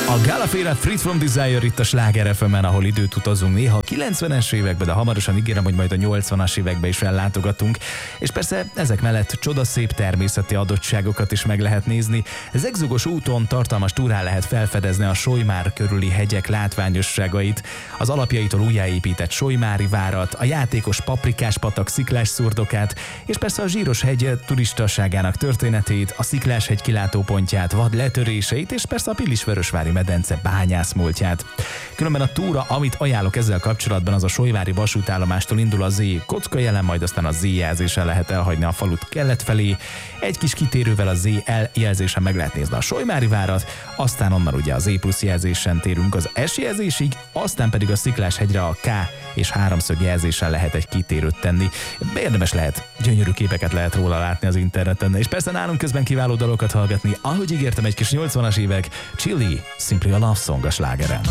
A Gálaféle Freed from Desire itt a Sláger FM-en, ahol időt utazunk néha a 90-es évekbe, de hamarosan ígérem, hogy majd a 80-as évekbe is ellátogatunk. És persze ezek mellett csodaszép természeti adottságokat is meg lehet nézni. Zegzugos úton tartalmas túrán lehet felfedezni a Solymár körüli hegyek látványosságait, az alapjaitól újjáépített Solymári várat, a játékos Paprikás patak sziklás szurdokát, és persze a Zsíros hegy turistaságának történetét, a Sziklás hegy kilátópontját, vad letöréseit, és persze a Pilisvörösvári medence bányászmúltját. Különben a túra, amit ajánlok ezzel kapcsolatban, az a solyvári vasútállomástól indul a Z kocka jelen, majd aztán a Z jelzésen lehet elhagyni a falut kelet felé. Egy kis kitérővel a ZL jelzésen meg lehet nézni a Solymári várat, aztán onnan ugye a Z plusz jelzésen térünk az S jelzésig, aztán pedig a Sziklás hegyre a K és háromszög jelzésen lehet egy kitérőt tenni. Érdemes lehet, gyönyörű képeket lehet róla látni az interneten, és persze nálunk közben kiváló dalokat hallgatni, ahogy ígértem, egy kis 80-as évek, Chili, Simply a Love Song a Slágeren.